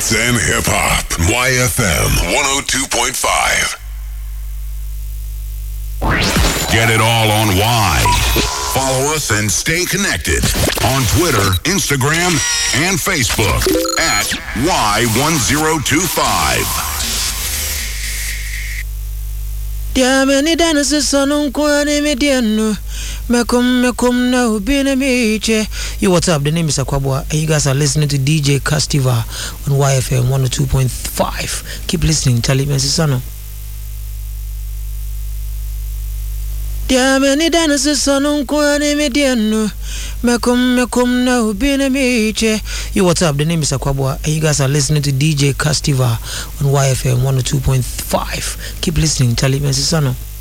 Sports and hip hop. YFM 102.5. Get it all on Y. Follow us and stay connected on Twitter, Instagram, and Facebook at Y1025. Diamani danse sonun kwani mediano. Mekum na ubine miche. Yo, what's up? The name is Akwabwa, and you guys are listening to DJ Castiva on YFM 102.5. Keep listening, Charlie Mensisano. Diamani danse sonun kwani mediano. Mekum na ubine miche. Yo, what's up? The name is Akwabwa, and you guys are listening to DJ Castiva on YFM 102.5. Keep listening, Charlie Mensisano.